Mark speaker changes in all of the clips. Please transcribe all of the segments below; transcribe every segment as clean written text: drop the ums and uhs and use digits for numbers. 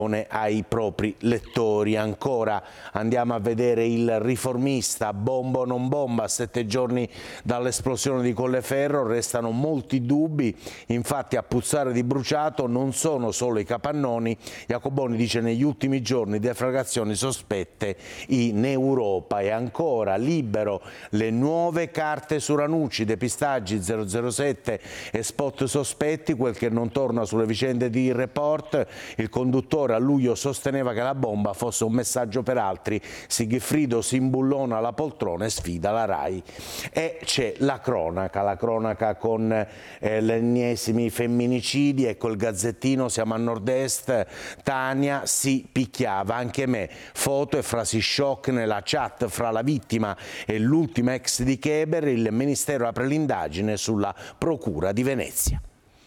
Speaker 1: ai propri lettori. Ancora andiamo a vedere il Riformista, bomba o non bomba, a 7 giorni dall'esplosione di Colleferro restano molti dubbi, infatti a puzzare di bruciato non sono solo i capannoni. Jacoboni dice negli ultimi giorni deflagrazioni sospette in Europa. E ancora Libero, le nuove carte su Ranucci, depistaggi 007 e spot sospetti, quel che non torna sulle vicende di Report, il conduttore a luglio sosteneva che la bomba fosse un messaggio per altri, Sigfrido si imbullona alla poltrona e sfida la RAI. E c'è la cronaca con gli ennesimi femminicidi. Ecco il Gazzettino, siamo a nord-est, Tania si picchiava, anche me, foto e frasi shock nella chat fra la vittima e l'ultima ex di Cheber, il Ministero apre l'indagine sulla Procura di Venezia.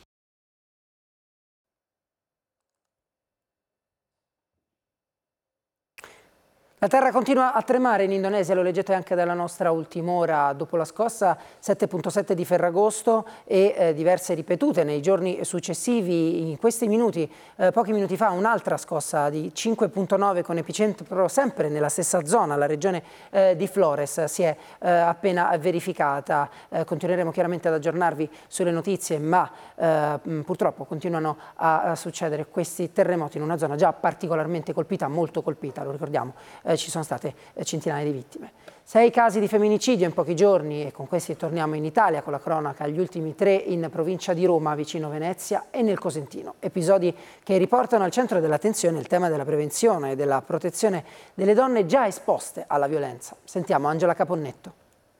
Speaker 2: La terra continua a tremare in Indonesia, lo leggete anche dalla nostra ultima ora. Dopo la scossa 7.7 di Ferragosto e diverse ripetute nei giorni successivi, in questi minuti, pochi minuti fa, un'altra scossa di 5.9 con epicentro sempre nella stessa zona, la regione di Flores, si è appena verificata. Continueremo chiaramente ad aggiornarvi sulle notizie, ma purtroppo continuano a succedere questi terremoti in una zona già particolarmente colpita, molto colpita, lo ricordiamo. Ci sono state centinaia di vittime. 6 casi di femminicidio in pochi giorni, e con questi torniamo in Italia con la cronaca, gli ultimi 3 in provincia di Roma, vicino Venezia, e nel Cosentino. Episodi che riportano al centro dell'attenzione il tema della prevenzione e della protezione delle donne già esposte alla violenza. Sentiamo Angela Caponnetto.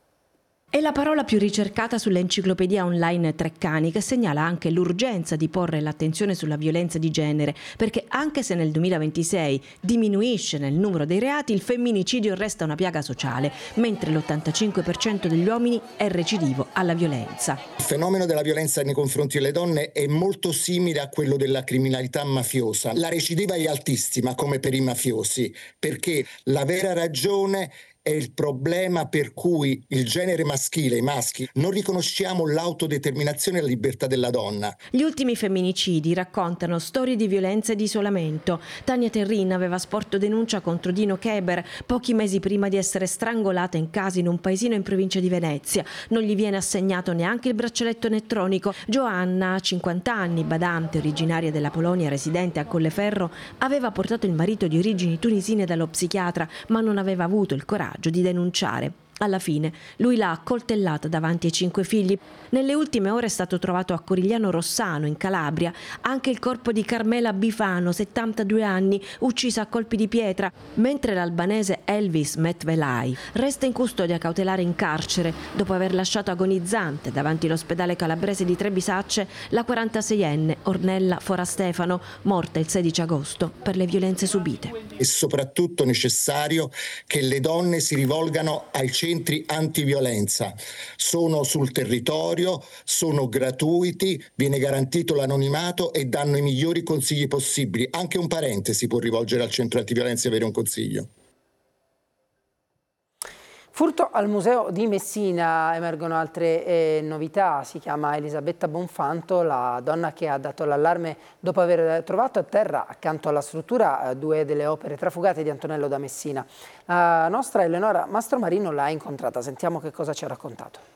Speaker 3: È la parola più ricercata sull'enciclopedia online Treccani, che segnala anche l'urgenza di porre l'attenzione sulla violenza di genere, perché anche se nel 2026 diminuisce nel numero dei reati, il femminicidio resta una piaga sociale, mentre l'85% degli uomini è recidivo alla violenza.
Speaker 4: Il fenomeno della violenza nei confronti delle donne è molto simile a quello della criminalità mafiosa. La recidiva è altissima, come per i mafiosi, perché la vera ragione è il problema per cui il genere maschile, i maschi, non riconosciamo l'autodeterminazione e la libertà della donna.
Speaker 3: Gli ultimi femminicidi raccontano storie di violenza e di isolamento. Tania Terrin aveva sporto denuncia contro Dino Cheber pochi mesi prima di essere strangolata in casa in un paesino in provincia di Venezia. Non gli viene assegnato neanche il braccialetto elettronico. Joanna, 50 anni, badante, originaria della Polonia, residente a Colleferro, aveva portato il marito di origini tunisine dallo psichiatra, ma non aveva avuto il coraggio di denunciare. Alla fine lui l'ha accoltellata davanti ai 5 figli. Nelle ultime ore è stato trovato a Corigliano Rossano, in Calabria, anche il corpo di Carmela Bifano, 72 anni, uccisa a colpi di pietra, mentre l'albanese Elvis Metvelai resta in custodia cautelare in carcere dopo aver lasciato agonizzante davanti all'ospedale calabrese di Trebisacce la 46enne Ornella Forastefano, morta il 16 agosto per le violenze subite.
Speaker 4: È soprattutto necessario che le donne si rivolgano ai centri antiviolenza. Sono sul territorio, sono gratuiti, viene garantito l'anonimato e danno i migliori consigli possibili. Anche un parente si può rivolgere al centro antiviolenza e avere un consiglio.
Speaker 2: Furto al museo di Messina, emergono altre novità. Si chiama Elisabetta Bonfanto, la donna che ha dato l'allarme dopo aver trovato a terra accanto alla struttura 2 delle opere trafugate di Antonello da Messina. La nostra Eleonora Mastromarino l'ha incontrata, sentiamo che cosa ci ha raccontato.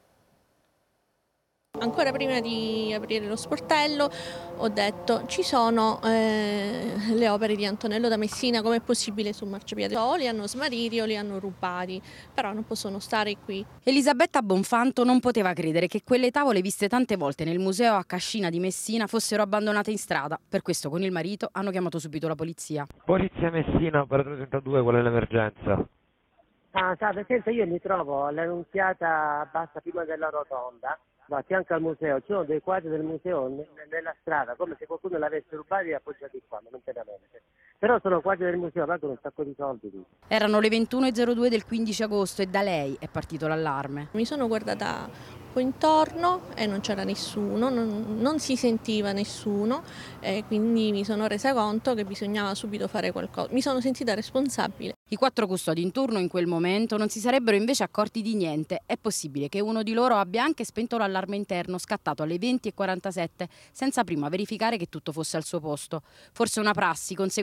Speaker 5: Ancora prima di aprire lo sportello ho detto: ci sono le opere di Antonello da Messina, com'è possibile sul marciapiede? O li hanno smarriti o li hanno rubati, però non possono stare qui.
Speaker 6: Elisabetta Bonfanto non poteva credere che quelle tavole viste tante volte nel museo a Cascina di Messina fossero abbandonate in strada. Per questo con il marito hanno chiamato subito la polizia.
Speaker 7: Polizia Messina, operatore 32, qual è l'emergenza?
Speaker 8: Salve, senta, io mi trovo all'Annunziata bassa prima della rotonda, a fianco al museo. Ci sono dei quadri del museo nella strada, come se qualcuno l'avesse rubati e appoggiati qua momentaneamente. Però sono quadri del museo, pagano un sacco di soldi.
Speaker 6: Erano le 21:02 del 15 agosto e da lei è partito l'allarme.
Speaker 5: Mi sono guardata guardato intorno e non c'era nessuno, non si sentiva nessuno, e quindi mi sono resa conto che bisognava subito fare qualcosa. Mi sono sentita responsabile.
Speaker 6: I 4 custodi in turno in quel momento non si sarebbero invece accorti di niente. È possibile che uno di loro abbia anche spento l'allarme interno scattato alle 20:47 senza prima verificare che tutto fosse al suo posto. Forse una prassi